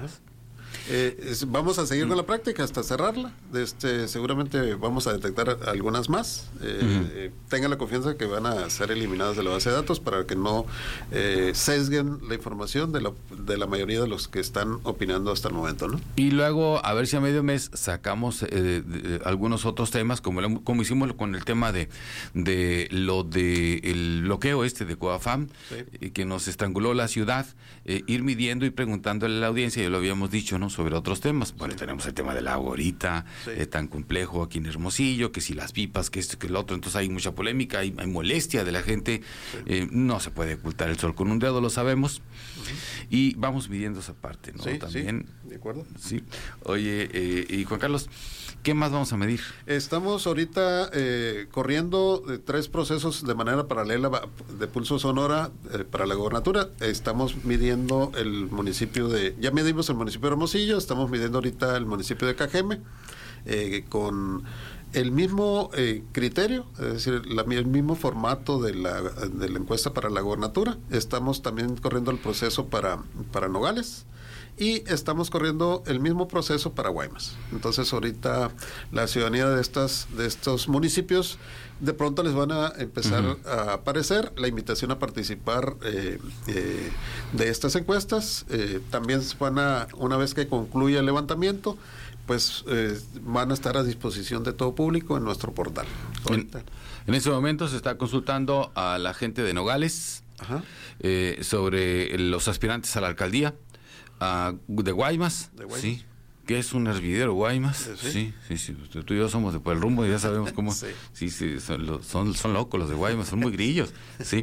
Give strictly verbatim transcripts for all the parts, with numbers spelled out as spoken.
obras? Eh, es, vamos a seguir mm. con la práctica hasta cerrarla. Este, seguramente vamos a detectar algunas más. Eh, mm. eh, tengan la confianza que van a ser eliminadas de la base de datos para que no eh, sesguen la información de la, de la mayoría de los que están opinando hasta el momento, ¿no? Y luego, a ver si a medio mes sacamos eh, de, de, algunos otros temas, como, la, como hicimos con el tema de, de lo de el bloqueo este de Coafam, sí. eh, que nos estranguló la ciudad, eh, ir midiendo y preguntándole a la audiencia, ya lo habíamos dicho, ¿no?, sobre otros temas. Bueno, sí. tenemos el tema del agua ahorita, sí. eh, tan complejo aquí en Hermosillo, que si las pipas, que esto, que el otro, entonces hay mucha polémica, hay, hay molestia de la gente, sí. eh, no se puede ocultar el sol con un dedo, lo sabemos, uh-huh. y vamos midiendo esa parte, ¿no? Sí, también. Sí, de acuerdo. Sí. Oye, eh, y Juan Carlos, ¿qué más vamos a medir? Estamos ahorita eh, corriendo eh, tres procesos de manera paralela de Pulso Sonora eh, para la gobernatura. Estamos midiendo el municipio de, ya medimos el municipio de Hermosillo, estamos midiendo ahorita el municipio de Cajeme, eh, con el mismo eh, criterio, es decir, la, el mismo formato de la, de la encuesta para la gobernatura. Estamos también corriendo el proceso para, para Nogales. Y estamos corriendo el mismo proceso para Guaymas. Entonces ahorita la ciudadanía de estas de estos municipios de pronto les van a empezar uh-huh. a aparecer la invitación a participar eh, eh, de estas encuestas. Eh, también van a, una vez que concluya el levantamiento, pues eh, van a estar a disposición de todo público en nuestro portal. En, en ese momento se está consultando a la gente de Nogales uh-huh. eh, sobre los aspirantes a la alcaldía. Uh, de Guaymas, de Guaymas, sí, que es un hervidero Guaymas, sí, sí, sí, sí, tú y yo somos de por el rumbo y ya sabemos cómo, sí, sí, sí son, son, son locos los de Guaymas, son muy grillos, sí,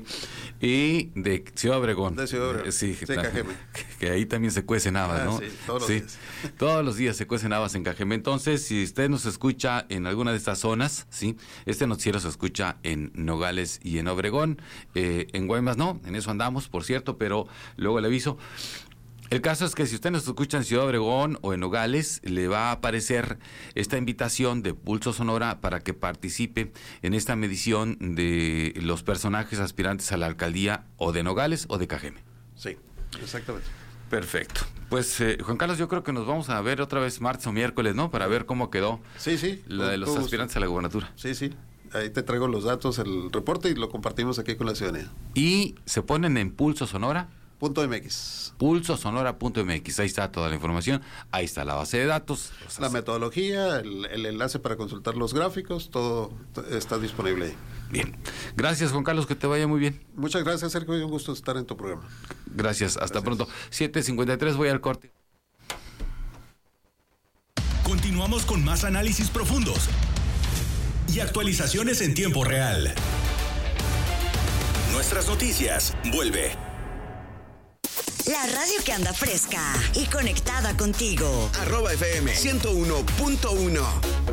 y de Ciudad Obregón, de Ciudad Obregón, sí, sí, que, Cajeme, que, que ahí también se cuecen habas, ah, ¿no? Sí, todos los sí, días, todos los días se cuecen habas en Cajeme. Entonces, si usted nos escucha en alguna de estas zonas, sí, este noticiero se escucha en Nogales y en Obregón, eh, en Guaymas no, en eso andamos, por cierto, pero luego le aviso. El caso es que si usted nos escucha en Ciudad Obregón o en Nogales, le va a aparecer esta invitación de Pulso Sonora para que participe en esta medición de los personajes aspirantes a la alcaldía o de Nogales o de Cajeme. Sí, exactamente. Perfecto. Pues, eh, Juan Carlos, yo creo que nos vamos a ver otra vez martes o miércoles, ¿no? Para ver cómo quedó sí, sí, la de los gusto. aspirantes a la gubernatura. Sí, sí. Ahí te traigo los datos, el reporte y lo compartimos aquí con la ciudadanía. Y se ponen en Pulso Sonora. Punto mx. pulso sonora punto mx, ahí está toda la información, ahí está la base de datos, la metodología, el, el enlace para consultar los gráficos, todo está disponible ahí. Bien, gracias Juan Carlos, que te vaya muy bien. Muchas gracias Sergio, y un gusto estar en tu programa. Gracias, hasta gracias. Pronto. siete cincuenta y tres, voy al corte. Continuamos con más análisis profundos y actualizaciones en tiempo real. Nuestras noticias, vuelve. La radio que anda fresca y conectada contigo. Arroba F M ciento uno punto uno.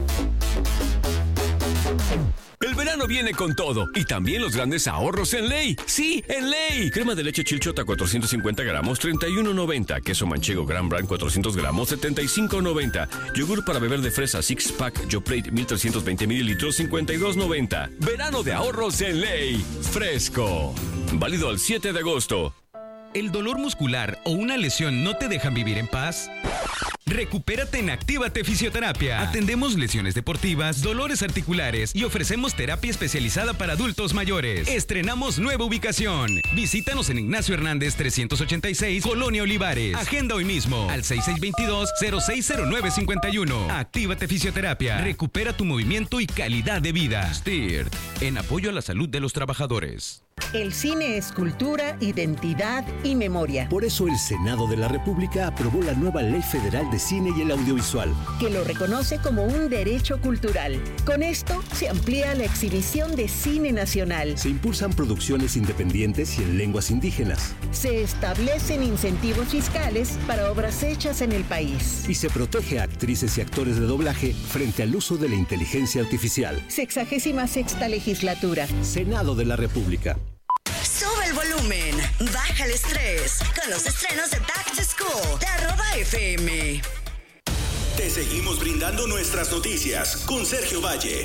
El verano viene con todo y también los grandes ahorros en Ley. ¡Sí, en Ley! Crema de leche Chilchota cuatrocientos cincuenta gramos, treinta y uno noventa. Queso manchego Gran Brand cuatrocientos gramos, setenta y cinco noventa. Yogur para beber de fresa Six Pack Yoplait mil trescientos veinte mililitros, cincuenta y dos noventa. Verano de ahorros en Ley. Fresco. Válido al siete de agosto. ¿El dolor muscular o una lesión no te dejan vivir en paz? Recupérate en Actívate Fisioterapia. Atendemos lesiones deportivas, dolores articulares y ofrecemos terapia especializada para adultos mayores. Estrenamos nueva ubicación. Visítanos en Ignacio Hernández trescientos ochenta y seis, Colonia Olivares. Agenda hoy mismo al seis seis dos dos, cero seis cero nueve cinco uno. Actívate Fisioterapia. Recupera tu movimiento y calidad de vida. S T I R T, en apoyo a la salud de los trabajadores. El cine es cultura, identidad y memoria. Por eso el Senado de la República aprobó la nueva Ley Federal de Cine y el Audiovisual, que lo reconoce como un derecho cultural. Con esto se amplía la exhibición de cine nacional. Se impulsan producciones independientes y en lenguas indígenas. Se establecen incentivos fiscales para obras hechas en el país. Y se protege a actrices y actores de doblaje frente al uso de la inteligencia artificial. Sexagésima sexta legislatura. Senado de la República. Sube el volumen, baja el estrés con los estrenos de Back to School de arroba F M. Te seguimos brindando nuestras noticias con Sergio Valle.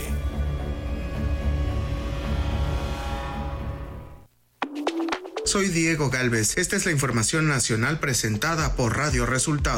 Soy Diego Galvez. Esta es la información nacional presentada por Radio Resultados.